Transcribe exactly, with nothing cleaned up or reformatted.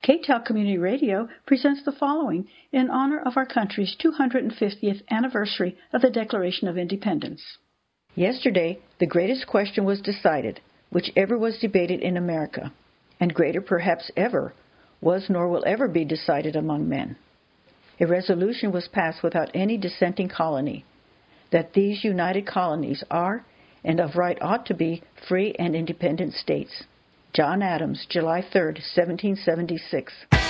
K-Tel Community Radio presents the following in honor of our country's two hundred fiftieth anniversary of the Declaration of Independence. Yesterday, the greatest question was decided, which ever was debated in America, and greater perhaps ever, was nor will ever be decided among men. A resolution was passed without any dissenting colony, that these united colonies are, and of right ought to be, free and independent states. John Adams, July third, seventeen seventy-six.